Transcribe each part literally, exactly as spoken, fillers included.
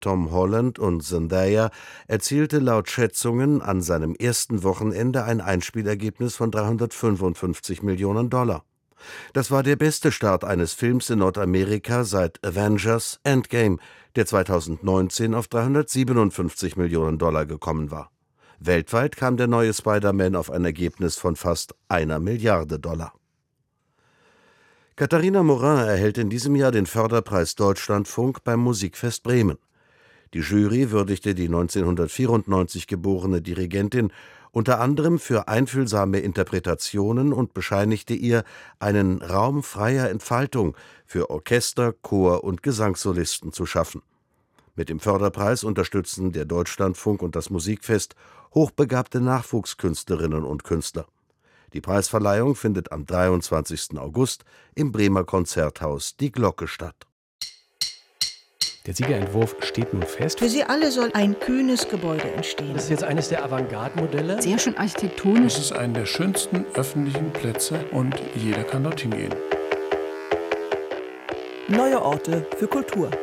Tom Holland und Zendaya erzielte laut Schätzungen an seinem ersten Wochenende ein Einspielergebnis von dreihundertfünfundfünfzig Millionen Dollar. Das war der beste Start eines Films in Nordamerika seit Avengers Endgame, der zweitausendneunzehn auf dreihundertsiebenundfünfzig Millionen Dollar gekommen war. Weltweit kam der neue Spider-Man auf ein Ergebnis von fast einer Milliarde Dollar. Katharina Morin erhält in diesem Jahr den Förderpreis Deutschlandfunk beim Musikfest Bremen. Die Jury würdigte die neunzehnhundertvierundneunzig geborene Dirigentin unter anderem für einfühlsame Interpretationen und bescheinigte ihr einen Raum freier Entfaltung für Orchester, Chor und Gesangssolisten zu schaffen. Mit dem Förderpreis unterstützen der Deutschlandfunk und das Musikfest hochbegabte Nachwuchskünstlerinnen und Künstler. Die Preisverleihung findet am dreiundzwanzigsten August im Bremer Konzerthaus Die Glocke statt. Der Siegerentwurf steht nun fest. Für sie alle soll ein kühnes Gebäude entstehen. Das ist jetzt eines der Avantgarde-Modelle. Sehr schön architektonisch. Es ist einer der schönsten öffentlichen Plätze und jeder kann dorthin gehen. Neue Orte für Kultur.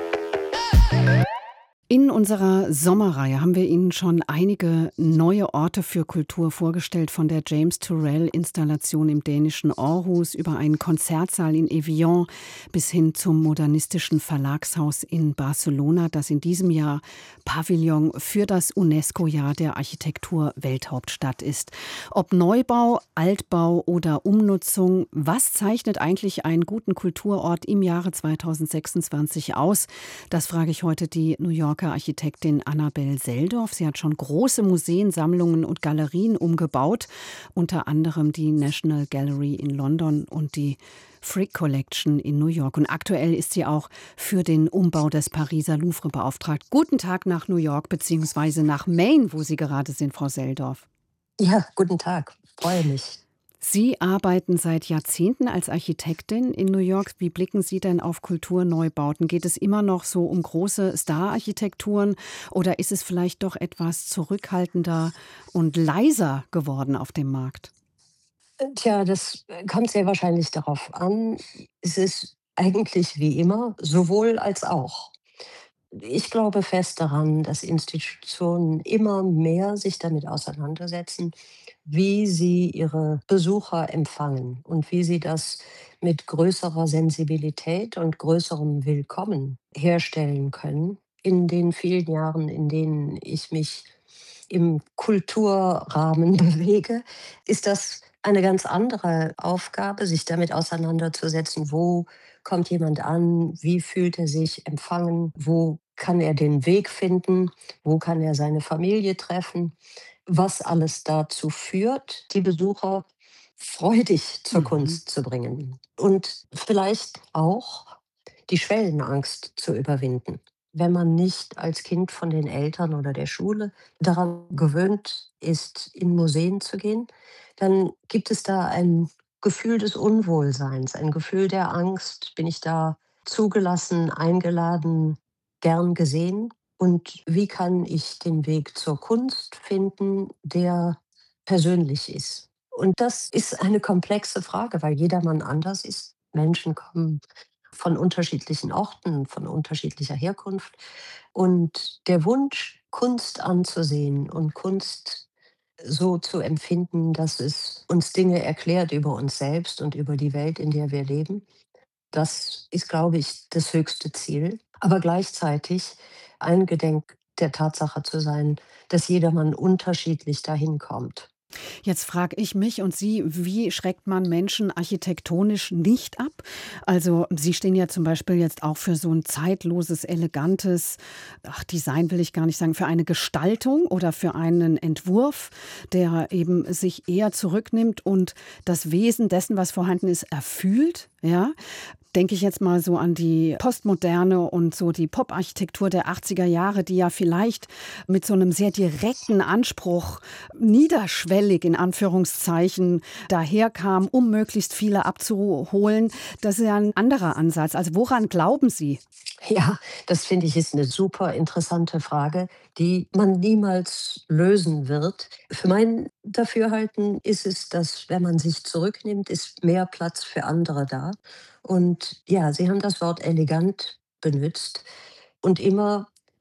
In unserer Sommerreihe haben wir Ihnen schon einige neue Orte für Kultur vorgestellt, von der James Turrell-Installation im dänischen Aarhus über einen Konzertsaal in Evian bis hin zum modernistischen Verlagshaus in Barcelona, das in diesem Jahr Pavillon für das UNESCO-Jahr der Architektur-Welthauptstadt ist. Ob Neubau, Altbau oder Umnutzung, was zeichnet eigentlich einen guten Kulturort im Jahre zweitausendsechsundzwanzig aus? Das frage ich heute die New Yorker Architektin Annabel Seldorf. Sie hat schon große Museen, Sammlungen und Galerien umgebaut, unter anderem die National Gallery in London und die Frick Collection in New York. Und aktuell ist sie auch für den Umbau des Pariser Louvre beauftragt. Guten Tag nach New York bzw. nach Maine, wo Sie gerade sind, Frau Seldorf. Ja, guten Tag. Freue mich. Sie arbeiten seit Jahrzehnten als Architektin in New York. Wie blicken Sie denn auf Kulturneubauten? Geht es immer noch so um große Star-Architekturen oder ist es vielleicht doch etwas zurückhaltender und leiser geworden auf dem Markt? Tja, das kommt sehr wahrscheinlich darauf an. Es ist eigentlich wie immer, sowohl als auch. Ich glaube fest daran, dass Institutionen immer mehr sich damit auseinandersetzen, wie sie ihre Besucher empfangen und wie sie das mit größerer Sensibilität und größerem Willkommen herstellen können. In den vielen Jahren, in denen ich mich im Kulturrahmen bewege, ist das eine ganz andere Aufgabe, sich damit auseinanderzusetzen, wo kommt jemand an, wie fühlt er sich empfangen, wo kann er den Weg finden, wo kann er seine Familie treffen, was alles dazu führt, die Besucher freudig zur Mhm. Kunst zu bringen und vielleicht auch die Schwellenangst zu überwinden. Wenn man nicht als Kind von den Eltern oder der Schule daran gewöhnt ist, in Museen zu gehen, dann gibt es da ein Gefühl des Unwohlseins, ein Gefühl der Angst. Bin ich da zugelassen, eingeladen, gern gesehen? Und wie kann ich den Weg zur Kunst finden, der persönlich ist? Und das ist eine komplexe Frage, weil jedermann anders ist. Menschen kommen von unterschiedlichen Orten, von unterschiedlicher Herkunft. Und der Wunsch, Kunst anzusehen und Kunst so zu empfinden, dass es uns Dinge erklärt über uns selbst und über die Welt, in der wir leben, das ist, glaube ich, das höchste Ziel. Aber gleichzeitig eingedenk der Tatsache zu sein, dass jedermann unterschiedlich dahin kommt. Jetzt frage ich mich und Sie, wie schreckt man Menschen architektonisch nicht ab? Also Sie stehen ja zum Beispiel jetzt auch für so ein zeitloses, elegantes, ach, Design will ich gar nicht sagen, für eine Gestaltung oder für einen Entwurf, der eben sich eher zurücknimmt und das Wesen dessen, was vorhanden ist, erfüllt. Ja? Denke ich jetzt mal so an die Postmoderne und so die Pop-Architektur der achtziger Jahre, die ja vielleicht mit so einem sehr direkten Anspruch, niederschwellig in Anführungszeichen, daherkam, um möglichst viele abzuholen. Das ist ja ein anderer Ansatz. Also woran glauben Sie? Ja, das finde ich ist eine super interessante Frage, die man niemals lösen wird. Für mein Dafürhalten ist es, dass wenn man sich zurücknimmt, ist mehr Platz für andere da. Und ja, Sie haben das Wort elegant benutzt und immer